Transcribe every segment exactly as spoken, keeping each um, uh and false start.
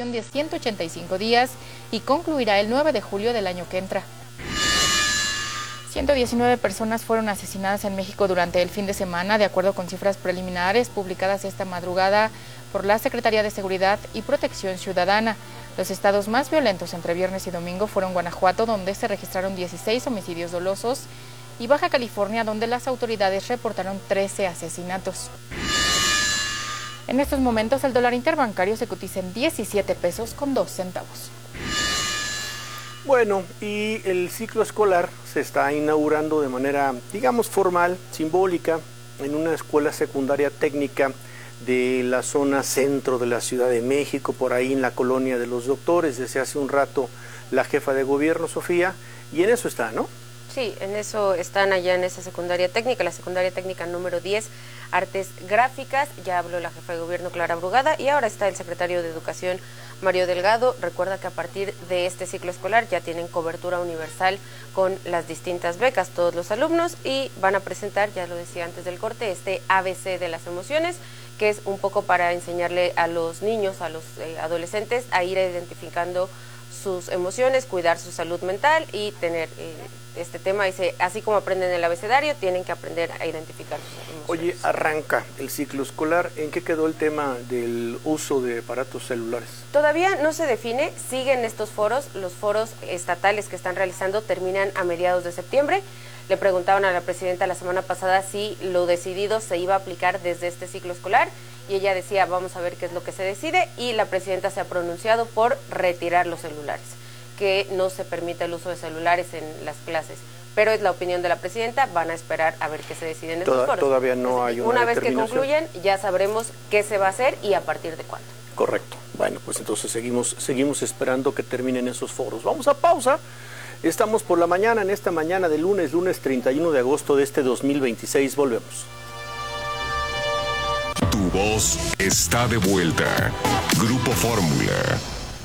duración de ciento ochenta y cinco días y concluirá el nueve de julio del año que entra. ciento diecinueve personas fueron asesinadas en México durante el fin de semana, de acuerdo con cifras preliminares publicadas esta madrugada por la Secretaría de Seguridad y Protección Ciudadana. Los estados más violentos entre viernes y domingo fueron Guanajuato, donde se registraron dieciséis homicidios dolosos, y Baja California, donde las autoridades reportaron trece asesinatos. En estos momentos el dólar interbancario se cotiza en diecisiete pesos con dos centavos. Bueno, y el ciclo escolar se está inaugurando de manera, digamos, formal, simbólica, en una escuela secundaria técnica de la zona centro de la Ciudad de México, por ahí en la Colonia de los Doctores, desde hace un rato la jefa de gobierno, Sofía, y en eso está, ¿no? Sí, en eso están allá en esa secundaria técnica, la secundaria técnica número diez, Artes Gráficas. Ya habló la jefa de gobierno, Clara Brugada, y ahora está el secretario de Educación, Mario Delgado. Recuerda que a partir de este ciclo escolar ya tienen cobertura universal con las distintas becas todos los alumnos, y van a presentar, ya lo decía antes del corte, este A B C de las emociones, que es un poco para enseñarle a los niños, a los eh, adolescentes, a ir identificando sus emociones, cuidar su salud mental y tener eh, este tema. Dice, así como aprenden el abecedario, tienen que aprender a identificar sus emociones. Oye, arranca el ciclo escolar. ¿En qué quedó el tema del uso de aparatos celulares? Todavía no se define, siguen estos foros, los foros estatales que están realizando terminan a mediados de septiembre. Le preguntaban a la presidenta la semana pasada si lo decidido se iba a aplicar desde este ciclo escolar, y ella decía, vamos a ver qué es lo que se decide, y la presidenta se ha pronunciado por retirar los celulares, que no se permite el uso de celulares en las clases. Pero es la opinión de la presidenta, van a esperar a ver qué se decide en estos Toda, foros. Todavía no hay una Una vez que determinación. concluyen, ya sabremos qué se va a hacer y a partir de cuándo. Correcto. Bueno, pues entonces seguimos, seguimos esperando que terminen esos foros. Vamos a pausa. Estamos por la mañana, en esta mañana de lunes, lunes treinta y uno de agosto de este dos mil veintiséis. Volvemos. Tu voz está de vuelta. Grupo Fórmula.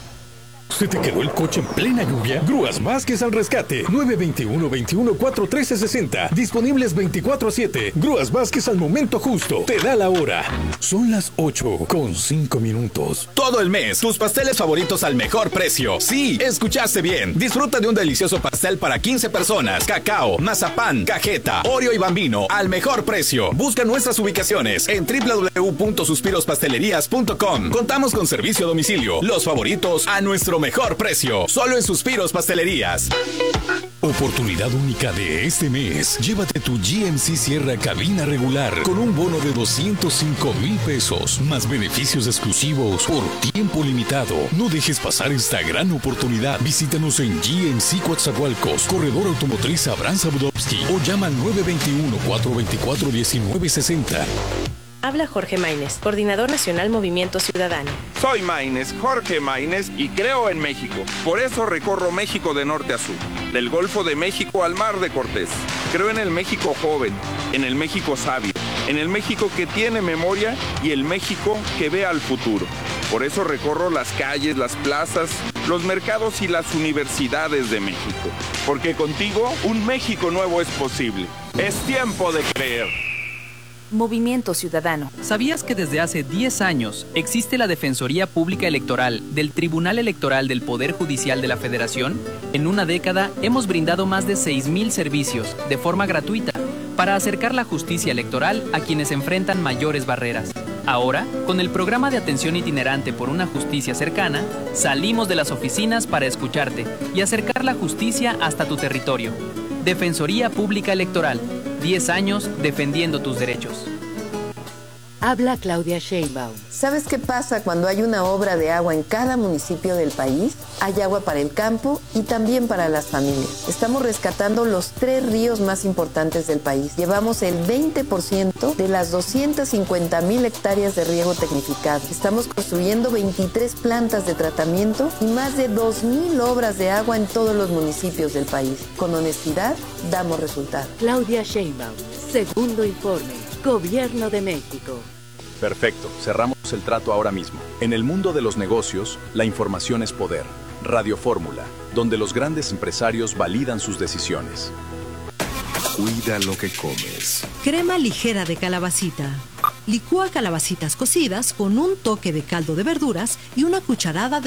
¿Se te quedó el coche en plena lluvia? Grúas Vázquez al rescate. nueve dos uno, veintiuno, cuatro, trece, sesenta. Disponibles veinticuatro siete. Grúas Vázquez al momento justo. Te da la hora. Son las ocho con cinco minutos. Todo el mes, tus pasteles favoritos al mejor precio. Sí, escuchaste bien. Disfruta de un delicioso pastel para quince personas. Cacao, mazapán, cajeta, Oreo y Bambino al mejor precio. Busca nuestras ubicaciones en doble u doble u doble u punto suspiros pastelerías punto com. Contamos con servicio a domicilio. Los favoritos a nuestro mejor precio. Solo en Suspiros Pastelerías. Oportunidad única de este mes. Llévate tu G M C Sierra cabina regular con un bono de doscientos cinco mil pesos, más beneficios exclusivos por tiempo limitado. No dejes pasar esta gran oportunidad. Visítanos en G M C Coatzacoalcos, Corredor Automotriz Abraham Zabudowski, o llama al nueve dos uno, cuatro dos cuatro, uno nueve seis cero. Habla Jorge Maínez, Coordinador Nacional Movimiento Ciudadano. Soy Maínez, Jorge Maínez, y creo en México. Por eso recorro México de norte a sur, del Golfo de México al Mar de Cortés. Creo en el México joven, en el México sabio, en el México que tiene memoria y el México que ve al futuro. Por eso recorro las calles, las plazas, los mercados y las universidades de México. Porque contigo un México nuevo es posible. Es tiempo de creer. Movimiento Ciudadano. ¿Sabías que desde hace diez años existe la Defensoría Pública Electoral del Tribunal Electoral del Poder Judicial de la Federación? En una década hemos brindado más de seis mil servicios de forma gratuita para acercar la justicia electoral a quienes enfrentan mayores barreras. Ahora, con el programa de atención itinerante por una justicia cercana, salimos de las oficinas para escucharte y acercar la justicia hasta tu territorio. Defensoría Pública Electoral. diez años defendiendo tus derechos. Habla Claudia Sheinbaum. ¿Sabes qué pasa cuando hay una obra de agua en cada municipio del país? Hay agua para el campo y también para las familias. Estamos rescatando los tres ríos más importantes del país. Llevamos el veinte por ciento de las doscientas cincuenta mil hectáreas de riego tecnificado. Estamos construyendo veintitrés plantas de tratamiento y más de dos mil obras de agua en todos los municipios del país. Con honestidad, damos resultados. Claudia Sheinbaum, segundo informe. Gobierno de México. Perfecto, cerramos el trato ahora mismo. En el mundo de los negocios, la información es poder. Radio Fórmula, donde los grandes empresarios validan sus decisiones. Cuida lo que comes. Crema ligera de calabacita. Licúa calabacitas cocidas con un toque de caldo de verduras y una cucharada de